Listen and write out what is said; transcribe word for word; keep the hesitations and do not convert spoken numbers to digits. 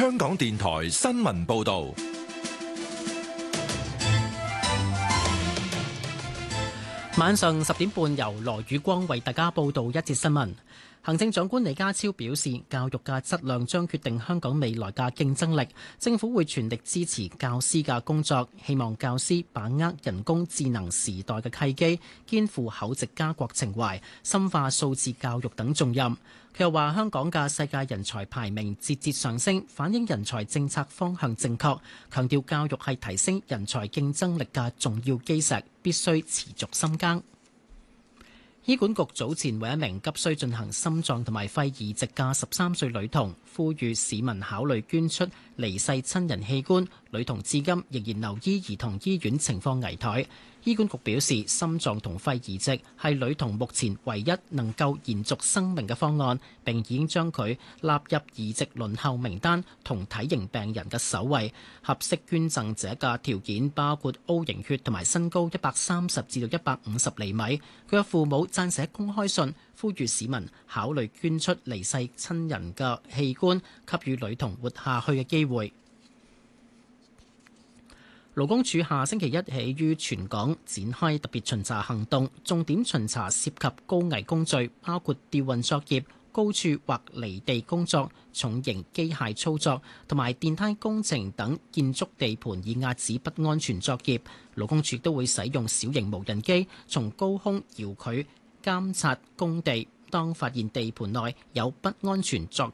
香港電台新聞報道。 晚上十點半，由羅宇光為大家報道一節新聞。行政長官李家超表示，教育嘅質量將決定香港未來嘅競爭力，政府會全力支持教師嘅工作，希望教師把握人工智能時代嘅契機，肩負厚植家國情懷，深化數字教育等重任。佢又話，香港嘅世界人才排名節節上升，反映人才政策方向正確，強調教育係提升人才競爭力嘅重要基石，必須持續深耕。醫管局早前為一名急需進行心臟同埋肺移植嘅十三歲女童，呼籲市民考慮捐出離世親人器官。女童至今仍然留醫兒童醫院，情況危殆。醫管局表示，心臟同肺移植係女童目前唯一能夠延續生命嘅方案，並已經將佢納入移植輪候名單同體型病人嘅首位。合適捐贈者嘅條件包括 O 型血同埋身高一百三十至到一百五十厘米。佢嘅父母撰寫公開信，呼籲市民考慮捐出離世親人嘅器官，給予女童活下去嘅機會。勞工處下星期一起於全港展開特別巡查行動，重點巡查涉及高危工序，包括吊運作業、高處或離地工作、重型機械操作同埋電梯工程等建築地盤以壓止不安全作業。勞工處都會使用小型無人機從高空遙距監察工地，當發現地盤內有不安全作